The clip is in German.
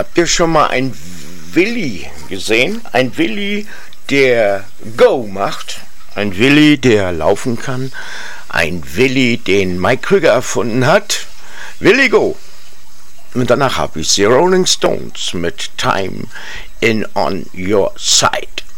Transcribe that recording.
Habt ihr schon mal ein Willi gesehen? Ein Willi, der Go macht. Ein Willi, der laufen kann. Ein Willi, den Mike Krüger erfunden hat. Willi Go. Und danach habe ich die Rolling Stones mit Time in On Your Side.